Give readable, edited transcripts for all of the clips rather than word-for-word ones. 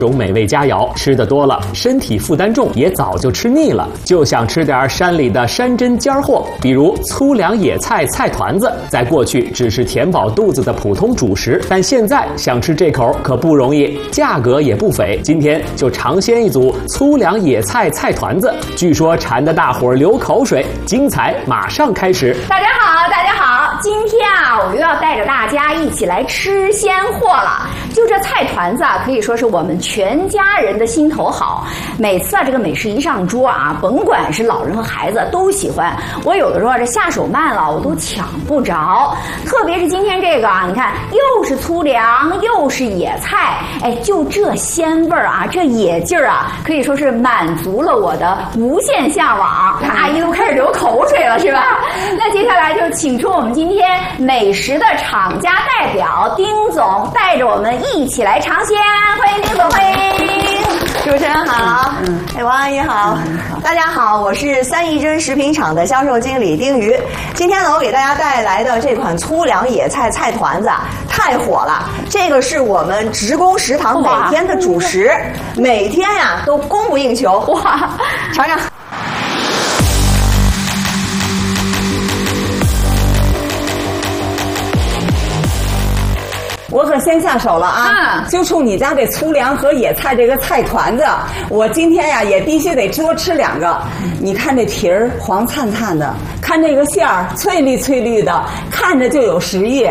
这种美味佳肴吃得多了，身体负担重，也早就吃腻了，就想吃点山里的山珍尖货，比如粗粮野菜菜团子。在过去只是填饱肚子的普通主食，但现在想吃这口可不容易，价格也不菲。今天就尝鲜一组粗粮野菜菜团子，据说馋得大伙儿流口水，精彩马上开始。 大家好，大家好，今天啊，我又要带着大家一起来吃鲜货了。就这菜团子啊，可以说是我们全家人的心头好。每次啊，这个美食一上桌啊，甭管是老人和孩子都喜欢。我有的时候这下手慢了，我都抢不着。特别是今天这个啊，你看又是粗粮又是野菜，哎，就这鲜味儿啊，这野劲儿啊，可以说是满足了我的无限向往。阿姨都开始流口水了，是吧？那接下来就请出我们今天美食的厂家代表丁总，带着我们一起来尝鲜。欢迎丁总，欢迎。 主持人好，王阿姨好，大家好，我是三义珍食品厂的销售经理丁瑜。今天呢，我给大家带来的这款粗粮野菜菜团子太火了，这个是我们职工食堂每天的主食，每天呀都供不应求。哇，尝尝。 我可先下手了啊！就冲你家这粗粮和野菜这个菜团子，我今天呀也必须得多吃2个。你看这皮儿黄灿灿的，看这个馅儿翠绿翠绿的，看着就有食欲。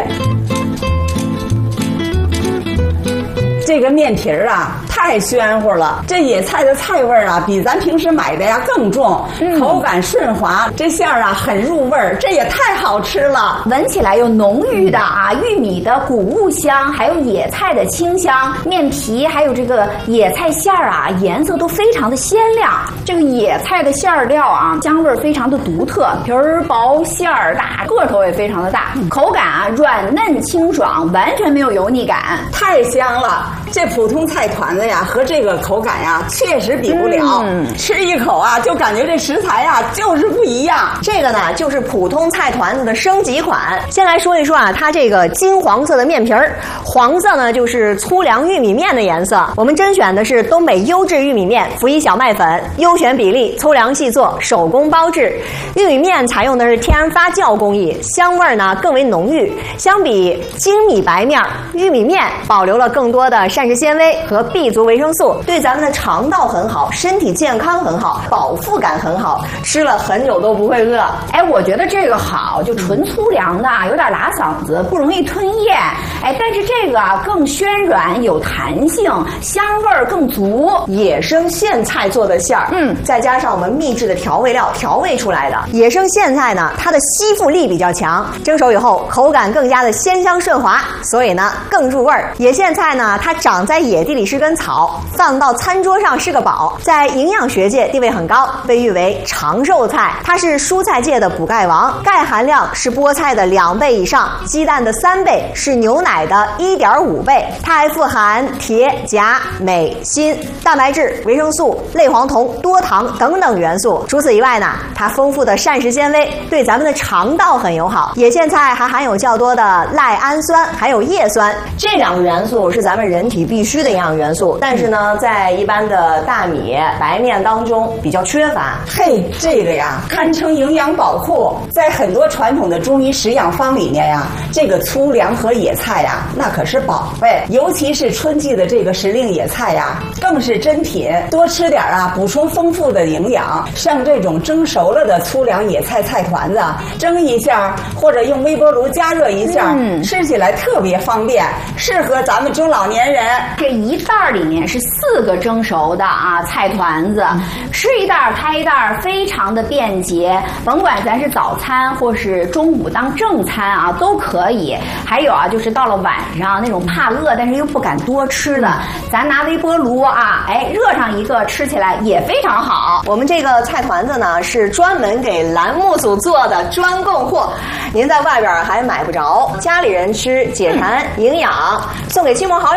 这个面皮儿啊太暄乎了，这野菜的菜味儿啊比咱平时买的呀更重，口感顺滑，这馅儿啊很入味儿，这也太好吃了。 闻起来有浓郁的啊玉米的谷物香，还有野菜的清香，面皮还有这个野菜馅儿啊颜色都非常的鲜亮。这个野菜的馅儿料啊香味非常的独特，皮儿薄馅儿大，个头也非常的大，口感啊软嫩清爽，完全没有油腻感， 太香了。这普通菜团子呀和这个口感呀确实比不了，吃一口啊就感觉这食材呀就是不一样。 这个呢就是普通菜团子的升级款。先来说一说啊，它这个金黄色的面皮儿，黄色呢就是粗粮玉米面的颜色。我们甄选的是东北优质玉米面，辅以小麦粉，优选比例，粗粮细做，手工包制。玉米面采用的是天然发酵工艺，香味呢更为浓郁。相比精米白面，玉米面保留了更多的膳食纤维和 B 族维生素，对咱们的肠道很好，身体健康很好，饱腹感很好，吃了很久都不会饿。 哎，我觉得这个好，就纯粗粮的有点拉嗓子，不容易吞咽。哎，但是这个啊更暄软有弹性，香味儿更足。 野生苋菜做的馅儿，再加上我们秘制的调味料调味出来的。野生苋菜呢，它的吸附力比较强，蒸熟以后口感更加的鲜香顺滑，所以呢更入味儿。野苋菜呢，它长在野地里是根草，放到餐桌上是个宝，在营养学界地位很高，被誉为长寿菜。它是蔬菜界的补钙王，钙含量是菠菜的2倍以上，鸡蛋的3倍，是牛奶的1.5倍。它还富含铁、钾、镁、锌、蛋白质、维生素、类黄酮、多糖等等元素。除此以外呢，它丰富的膳食纤维对咱们的肠道很友好。野苋菜还含有较多的赖氨酸，还有叶酸，这2个元素是咱们人体必须的营养元素，但是呢，在一般的大米、白面当中比较缺乏。 嘿，这个呀，堪称营养宝库。在很多传统的中医食养方里面呀，这个粗粮和野菜呀，那可是宝贝。尤其是春季的这个时令野菜呀，更是珍品。多吃点啊，补充丰富的营养。像这种蒸熟了的粗粮野菜菜团子，蒸一下或者用微波炉加热一下，吃起来特别方便，适合咱们中老年人。 这一袋里面是4个蒸熟的啊菜团子，吃一袋开一袋，非常的便捷。甭管咱是早餐或是中午当正餐啊都可以。还有啊，就是到了晚上那种怕饿但是又不敢多吃的，咱拿微波炉啊，哎，热上一个吃起来也非常好。 我们这个菜团子呢是专门给栏目组做的专供货，您在外边还买不着，家里人吃解馋营养，送给亲朋好友呢还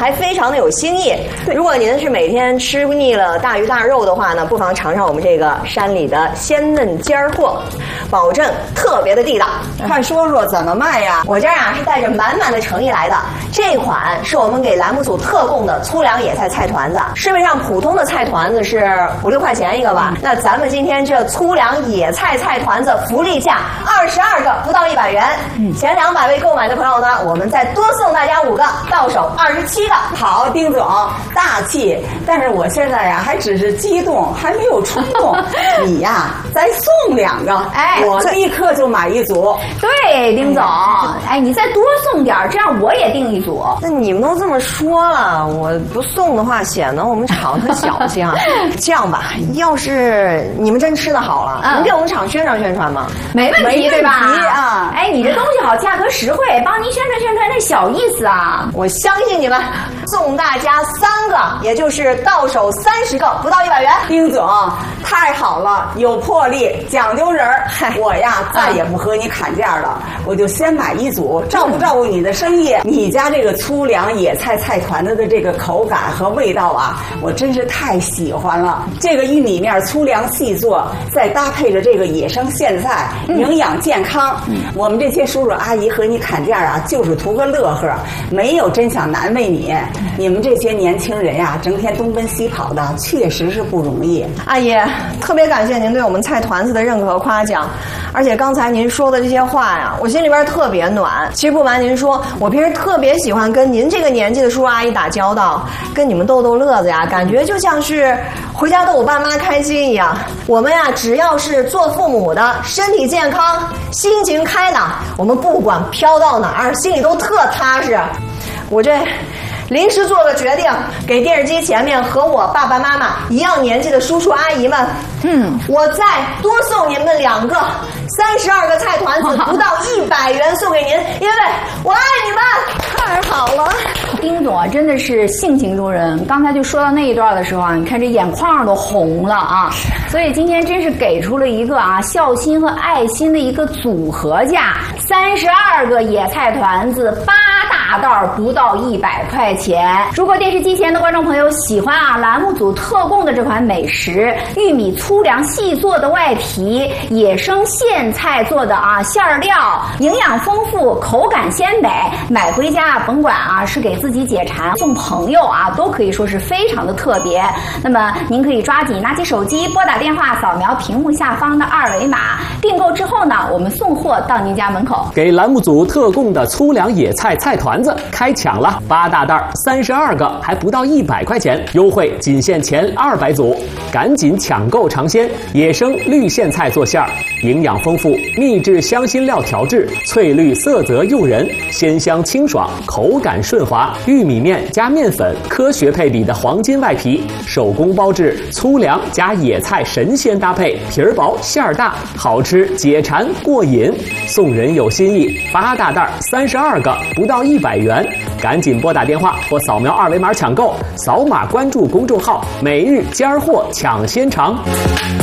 还非常的有新意。如果您是每天吃腻了大鱼大肉的话呢，不妨尝尝我们这个山里的鲜嫩尖货，保证特别的地道。 快说说怎么卖呀？ 我这儿啊是带着满满的诚意来的，这款是我们给栏目组特供的粗粮野菜菜团子。市面上普通的菜团子是5、6块钱一个吧，那咱们今天这粗粮野菜菜团子福利价22个不到100元，前200位购买的朋友呢，我们再多送大家5个，到手27个。 好，丁总大气，但是我现在呀还只是激动，还没有冲动。你呀再送2个，我立刻就买1组。 对，丁总，你再多送点，这样我也订1组。 那你们都这么说了，我不送的话，显得我们厂特小气啊。这样吧，要是你们真吃的好了，能给我们厂宣传宣传吗？ 没问题，对吧？ 啊！ 你这东西好，价格实惠，帮您宣传宣传，那小意思啊。 我相信你们，送大家3个，也就是到手30个，不到100元。 丁总太好了，有魄力，讲究人儿。我呀再也不和你砍价了，我就先买1组，照顾照顾你的生意。你家这个粗粮野菜菜团子的这个口感和味道啊，我真是太喜欢了。这个玉米面粗粮细做，再搭配着这个野生苋菜，营养健康。我们这些叔叔阿姨和你砍价啊，就是图个乐呵，没有真想难为你。你们这些年轻人呀，整天东奔西跑的，确实是不容易。 阿姨，特别感谢您对我们菜团子的认可和夸奖，而且刚才您说的这些话呀，我心里边特别暖。其实不瞒您说，我平时特别喜欢跟您这个年纪的叔叔阿姨打交道，跟你们逗逗乐子呀，感觉就像是回家逗我爸妈开心一样。我们呀，只要是做父母的，身体健康，心情开朗，我们不管飘到哪儿，心里都特踏实。我这临时做个决定，给电视机前面和我爸爸妈妈一样年纪的叔叔阿姨们，我再多送你们2个，32个菜团子，不到100元送给您，因为我爱你们。太好了， 丁总啊，真的是性情中人。刚才就说到那一段的时候啊，你看这眼眶都红了啊。所以今天真是给出了一个孝心和爱心的一个组合价，32个野菜团子，8大袋不到100块钱。如果电视机前的观众朋友喜欢栏目组特供的这款美食，玉米粗粮细做的外皮，野生苋菜做的馅料，营养丰富，口感鲜美，买回家甭管是给自己解馋，送朋友都可以说是非常的特别。那么您可以抓紧拿起手机，拨打电话，扫描屏幕下方的2维码，订购之后呢，我们送货到您家门口。 给栏目组特供的粗粮野菜菜团子开抢了，8大袋32个，还不到100块钱，优惠仅限前200组，赶紧抢购尝鲜！野生绿苋菜做馅儿，营养丰富，秘制香辛料调制，翠绿色泽诱人，鲜香清爽，口感顺滑。玉米面加面粉，科学配比的黄金外皮，手工包制，粗粮加野菜神仙搭配，皮儿薄馅儿大，好吃解馋过瘾。送人有新意，8大袋32个，不到100元，赶紧拨打电话或扫描2维码抢购，扫码关注公众号“每日尖儿货抢先尝”。